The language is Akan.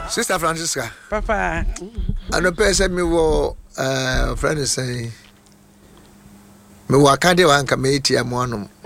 Sister Francisca. Papa. I no pay say me wo friend say me wa ka de wan ka me tia mo anom.